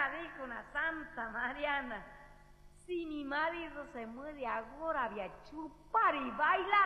dijo una santa Mariana. Si mi marido se muere ahora, voy a chupar y bailar.